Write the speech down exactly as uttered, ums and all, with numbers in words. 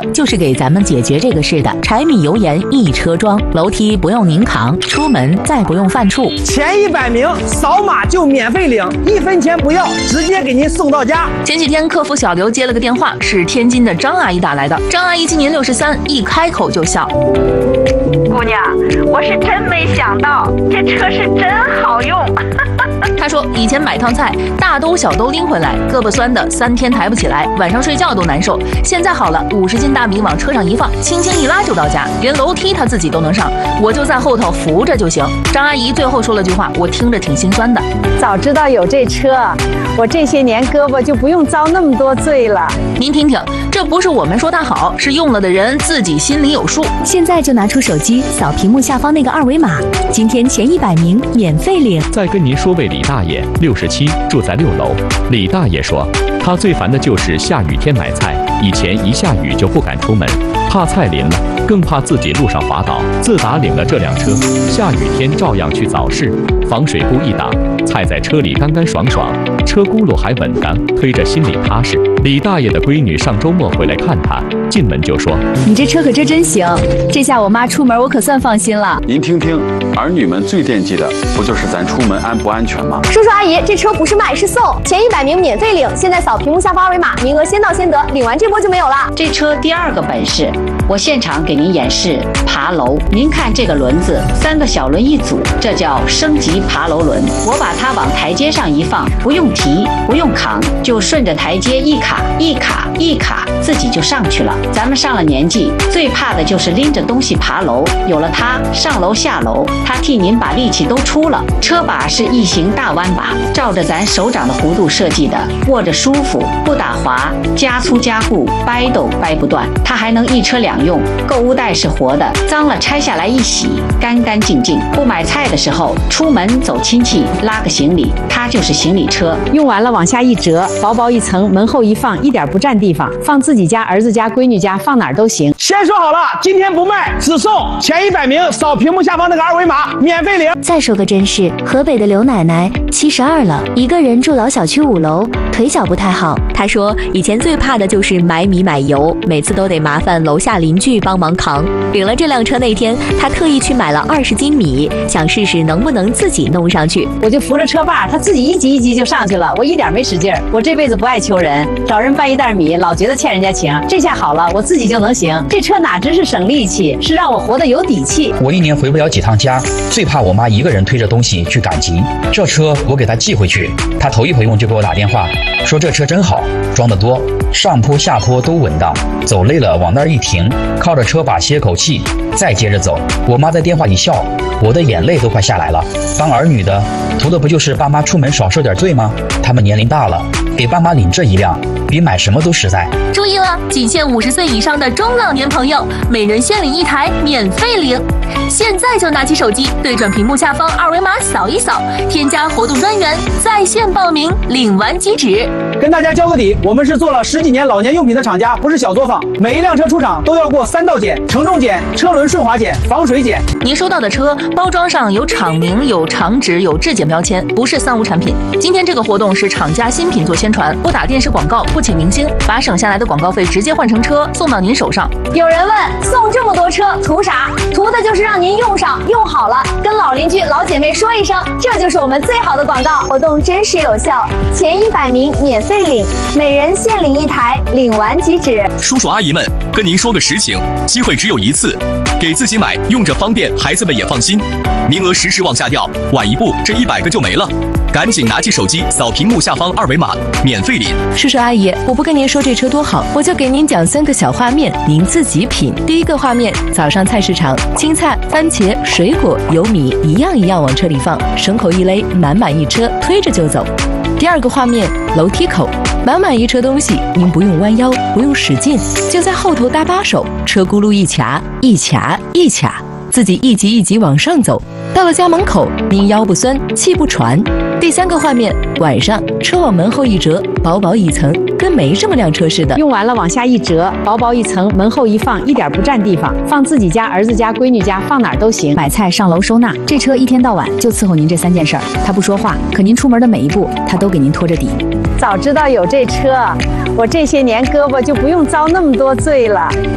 就是给咱们解决这个事的。柴米油盐一车装，楼梯不用您扛，出门再不用犯怵。 前一百名扫码就免费领，一分钱不要，直接给您送到家。 前几天客服小刘接了个电话，是天津的张阿姨打来的。张阿姨今年六十三，一开口就笑。 姑娘，我是真没想到，这车是真好用。 她说以前买趟菜，大兜小兜拎回来，胳膊酸的三天抬不起来，晚上睡觉都难受。现在好了，五十斤大米往车上一放，轻轻一拉就到家，连楼梯她自己都能上，我就在后头扶着就行。张阿姨最后说了句话，我听着挺心酸的。 早知道有这车，我这些年胳膊就不用遭那么多罪了。 您听听，这不是我们说它好，是用了的人自己心里有数。 现在就拿出手机扫屏幕下方那个二维码，今天前一百名免费领。 再跟您说位李大爷，六十七，住在六楼。李大爷说，他最烦的就是下雨天买菜，以前一下雨就不敢出门，怕菜淋了，更怕自己路上滑倒。自打领了这辆车，下雨天照样去早市，防水布一打，菜在车里干干爽爽，车轱辘还稳当，推着心里踏实。李大爷的闺女上周末回来看他，进门就说：“ 你这车可这真行，这下我妈出门我可算放心了。” 您听听，儿女们最惦记的不就是咱出门安不安全吗？ 叔叔阿姨，这车不是卖是送，前一百名免费领，现在扫屏幕下方二维码，名额先到先得，领完这波就没有了。 这车第二个本事，我现场给您演示爬楼。您看这个轮子，三个小轮一组，这叫升级爬楼轮。我把它往台阶上一放，不用提，不用扛，就顺着台阶一卡一卡一卡，自己就上去了。咱们上了年纪，最怕的就是拎着东西爬楼，有了它，上楼下楼，它替您把力气都出了。车把是异形大弯把，照着咱手掌的弧度设计的，握着舒服，不打滑，加粗加固，掰都掰不断。它还能一车两用，购物袋是活的，脏了拆下来一洗，干干净净。不买菜的时候，出门走亲戚，拉个行李，它就是行李车。 用完了往下一折，薄薄一层，门后一放，一点不占地方，放自己家、儿子家、闺女家，放哪儿都行。 先说好了，今天不卖，只送前一百名扫屏幕下方那个二维码，免费领。 再说个真事，河北的刘奶奶七十二了，一个人住老小区五楼，腿脚不太好。她说以前最怕的就是买米买油，每次都得麻烦楼下邻居帮忙扛。领了这辆车那天，她特意去买了二十斤米，想试试能不能自己弄上去。 我就扶着车把，她自己一级一级就上去了，我一点没使劲儿。我这辈子不爱求人，找人搬一袋米，老觉得欠人家情。这下好了，我自己就能行。这车哪真是省力气，是让我活得有底气。 我一年回不了几趟家，最怕我妈一个人推着东西去赶集。这车我给她寄回去，她头一回用就给我打电话，说这车真好，装得多，上坡下坡都稳当，走累了往那儿一停，靠着车把歇口气，再接着走。我妈在电话里笑，我的眼泪都快下来了。当儿女的，图的不就是爸妈出门少受点罪吗？他们年龄大了，给爸妈领这一辆，比买什么都实在。 注意了，仅限五十岁以上的中老年朋友，每人限领一台，免费领。现在就拿起手机，对准屏幕下方二维码扫一扫，添加活动专员，在线报名，领完即止。 跟大家交个底，我们是做了十几年老年用品的厂家，不是小作坊。每一辆车出厂都要过三道检：承重检、车轮顺滑检、防水检。 您收到的车包装上有厂名、有厂址、有质检标签，不是三无产品。今天这个活动是厂家新品做宣传，不打电视广告，不请明星，把省下来的广告费直接换成车送到您手上。 有人问，送这么多车图啥？图的就是让您用上用好了，跟老邻居老姐妹说一声，这就是我们最好的广告。活动真实有效，前一百名免费领，每人限领一台，领完即止。 叔叔阿姨们，跟您说个实情，机会只有一次，给自己买用着方便，孩子们也放心。名额时时往下掉，晚一步这一百个就没了。赶紧拿起手机扫屏幕下方二维码，免费领。 叔叔阿姨，我不跟您说这车多好，我就给您讲三个小画面，您自己品。第一个画面，早上菜市场，青菜、番茄、水果、油米一样一样往车里放，绳口一勒，满满一车，推着就走。第二个画面，楼梯口，满满一车东西，您不用弯腰，不用使劲，就在后头搭把手，车轱辘一卡一卡一卡，自己一级一级往上走。到了家门口，您腰不酸，气不喘。第三个画面，晚上车往门后一折，薄薄一层，跟没这么辆车似的。 用完了往下一折，薄薄一层，门后一放，一点不占地方，放自己家、儿子家、闺女家，放哪儿都行。 买菜、上楼、收纳，这车一天到晚就伺候您这三件事儿。他不说话，可您出门的每一步，他都给您拖着底。 早知道有这车，我这些年胳膊就不用遭那么多罪了。